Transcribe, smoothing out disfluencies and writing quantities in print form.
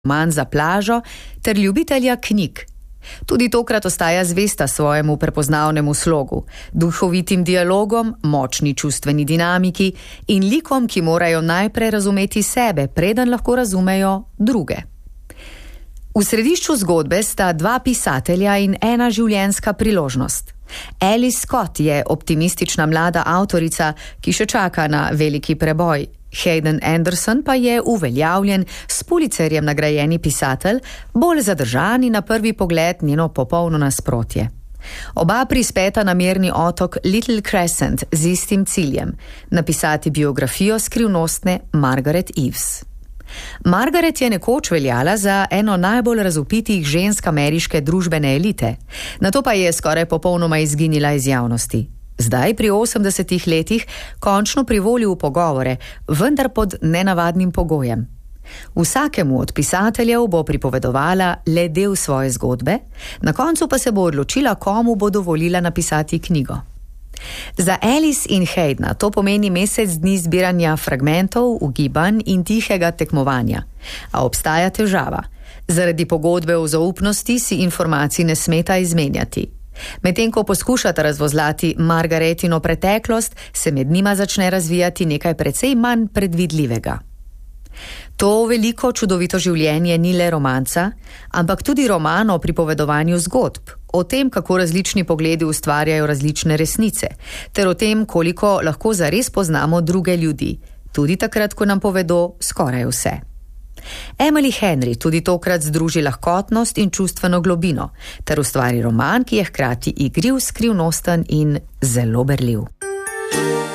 roman Za plažo ter ljubitelja knjig. Tudi tokrat ostaja zvesta svojemu prepoznavnemu slogu, duhovitim dialogom, močni čustveni dinamiki in likom, ki morajo najprej razumeti sebe, preden lahko razumejo druge. V središču zgodbe sta dva pisatelja in ena življenjska priložnost. Alice Scott je optimistična mlada avtorica, ki še čaka na veliki preboj. Hayden Anderson pa je uveljavljen, s Pulitzerjem nagrajeni pisatelj, bolj zadržan in na prvi pogled njeno popolno nasprotje. Oba prispeta na mirni otok Little Crescent z istim ciljem – napisati biografijo skrivnostne Margaret Eves. Margaret je nekoč veljala za eno najbolj razvpitih žensk ameriške družbene elite, nato pa je skoraj popolnoma izginila iz javnosti. Zdaj, pri 80 letih, končno privoli v pogovore, vendar pod nenavadnim pogojem. Vsakemu od pisateljev bo pripovedovala le del svoje zgodbe, na koncu pa se bo odločila, komu bo dovolila napisati knjigo. Za Alice in Haydna to pomeni mesec dni zbiranja fragmentov, ugibanj in tihega tekmovanja. A obstaja težava. Zaradi pogodbe o zaupnosti si informacij ne smeta izmenjati. Medtem ko poskušata razvozlati Margaretino preteklost, se med njima začne razvijati nekaj precej manj predvidljivega. To veliko čudovito življenje ni le romanca, ampak tudi roman o pripovedovanju zgodb, o tem, kako različni pogledi ustvarjajo različne resnice, ter o tem, koliko lahko zares poznamo druge ljudi, tudi takrat, ko nam povedo skoraj vse. Emily Henry tudi tokrat združi lahkotnost in čustveno globino, ter ustvari roman, ki je hkrati igriv, skrivnosten in zelo berljiv.